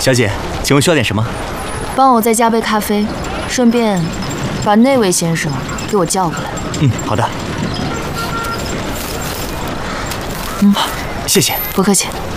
小姐，请问需要点什么？ 帮我再加杯咖啡，顺便把那位先生给我叫过来。 好的。谢谢。 不客气。